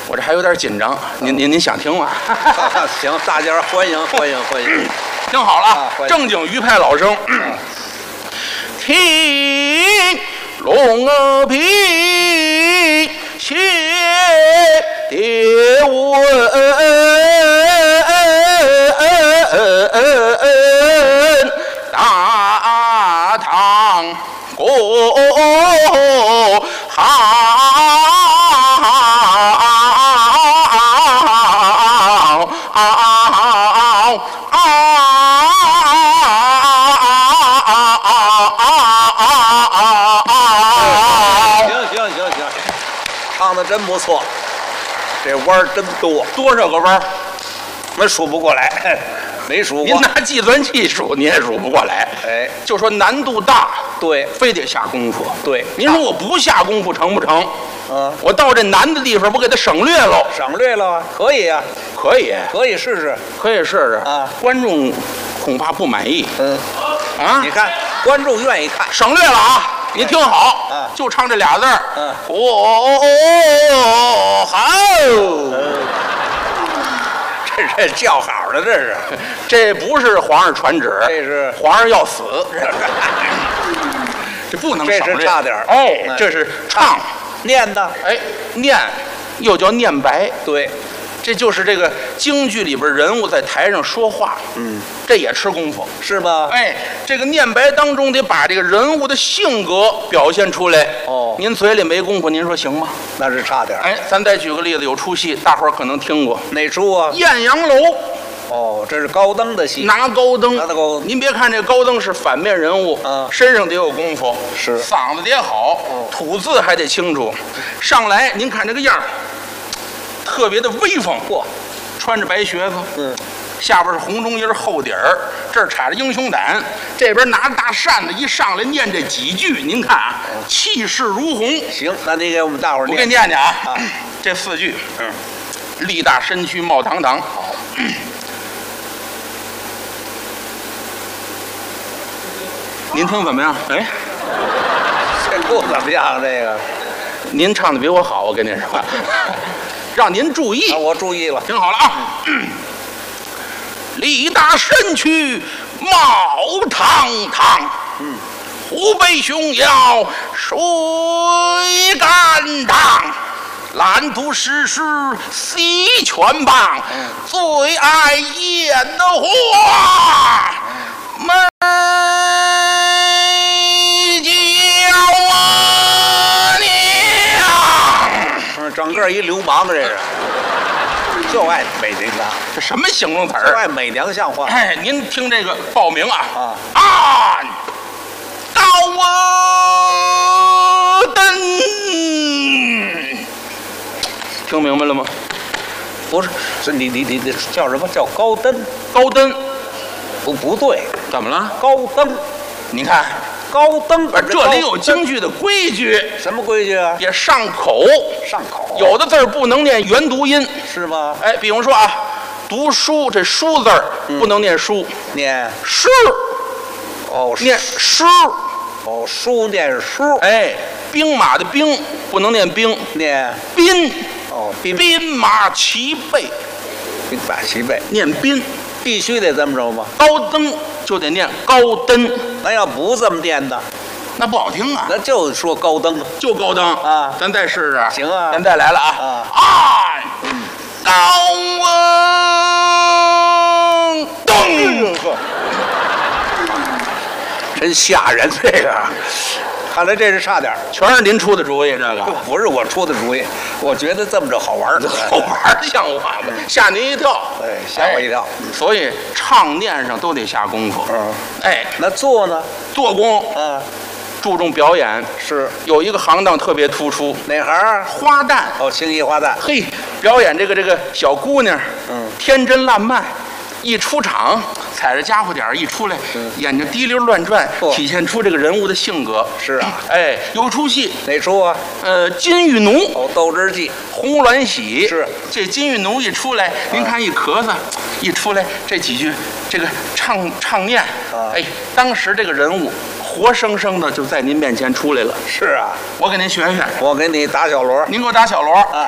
我这还有点紧张，您想听吗？ 行，大家欢迎欢迎欢迎， 听好了啊， 欢迎正经鱼派老生，听龙儿皮谢蝶问，大唐国好。 行，唱的真不错，这弯儿真多， 多少个弯儿？ 我数不过来，没数过。 您拿计算器数，你也数不过来。 哎， 就说难度大， 对非得下功夫。 对， 您说我不下功夫成不成？ 我到这难的地方，我给它省略喽。 省略了啊，可以啊， 可以， 可以试试。 可以试试啊。 观众恐怕不满意。啊， 你看，观众愿意看， 省略了啊。你听好，就唱这俩字儿。好。 这叫好的， 这不是皇上传旨， 这是皇上要死。这不能省略， 这是差点儿。 哎，这是唱念的， 哎，念又叫念白。 对， 这就是这个京剧里边人物在台上说话，这也吃功夫， 是吧？ 哎，这个念白当中得把这个人物的性格表现出来。您嘴里没功夫，您说行吗？ 那是差点。 哎，咱再举个例子，有出戏，大伙儿可能听过， 哪出啊？ 艳阳楼。 这是高登的戏， 拿高登，您别看这高登是反面人物，身上得有功夫， 是嗓子得好，吐字还得清楚。上来您看这个样儿，特别的威风，穿着白靴子，下边是红中衣厚底儿，这儿插着英雄胆，这边拿着大扇子，一上来念这几句，您看啊，气势如虹。 行，那你给我们大伙儿我给你念念啊，这4句，力大身躯冒堂堂。您听怎么样？哎， 这不怎么样，这个您唱的比我好，我跟您说，让您注意。 我注意了， 听好了啊！力大身躯冒堂堂，虎背熊腰水干当，蓝图诗诗洗拳棒，最爱烟的花美娇娘。 整个一流氓，这是就爱美娘， 这什么形容词儿？ 就爱美娘像话。 哎，您听这个报名啊，高登，听明白了吗？ 不是，是你叫什么？叫高登？ 高登， 不对， 怎么了？ 高登， 你看高登， 这里有京剧的规矩。 什么规矩啊？ 也上口， 上口。 有的字儿不能念原读音， 是吗？ 哎，比方说啊，读书这书字儿不能念书， 念诗。念诗。 书念书。 哎，兵马的兵不能念兵， 念兵。 兵马齐备， 兵马齐备， 念兵， 必须得这么着吗？ 高登就得念高登， 那要不这么念的， 那不好听啊。 那就说高登， 就高登啊。 咱再试试。 行啊， 咱再来了啊。高登， 真吓人，这个。看来这是差点， 全是您出的主意。这个不是我出的主意，我觉得这么着好玩， 好玩像话吗？吓您一跳， 对，吓我一跳。 所以唱念上都得下功夫。哎， 那做呢？ 做工，注重表演。 是有一个行当特别突出， 哪行？ 花旦。 青衣花旦。 嘿，表演这个小姑娘，天真烂漫。一出场，踩着家伙点儿一出来，眼睛滴溜乱转，体现出这个人物的性格。 是啊， 哎，有出戏， 哪出啊？ 金玉奴。 斗智记。 红鸾喜。 是这金玉奴一出来，您看一咳嗽，一出来这几句这个唱念，哎，当时这个人物活生生的就在您面前出来了。 是啊， 我给您学学， 我给你打小锣， 您给我打小锣。